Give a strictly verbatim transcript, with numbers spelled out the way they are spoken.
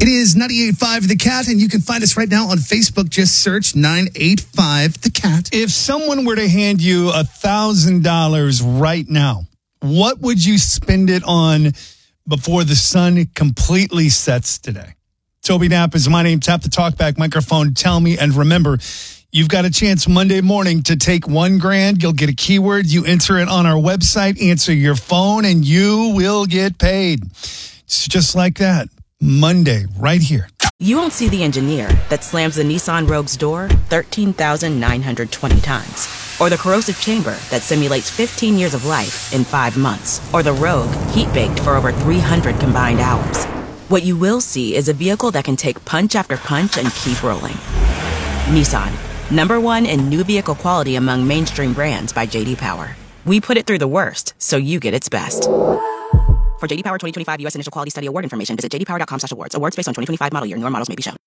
It is ninety-eight point five The Cat, and you can find us right now on Facebook. Just search nine eight five The Cat. If someone were to hand you one thousand dollars right now, what would you spend it on before the sun completely sets today? Toby Knapp is my name. Tap the talkback microphone. Tell me. And remember, you've got a chance Monday morning to take one grand. You'll get a keyword. You enter it on our website, answer your phone, and you will get paid. It's just like that. Monday, right here. You won't see the engineer that slams the Nissan Rogue's door thirteen thousand nine hundred twenty times. Or the corrosive chamber that simulates fifteen years of life in five months. Or the Rogue heat-baked for over three hundred combined hours. What you will see is a vehicle that can take punch after punch and keep rolling. Nissan, number one in new vehicle quality among mainstream brands by J D Power. We put it through the worst, so you get its best. For J D Power twenty twenty-five U S Initial Quality Study Award information, visit j d power dot com slash awards. Awards based on twenty twenty-five model year. Newer models may be shown.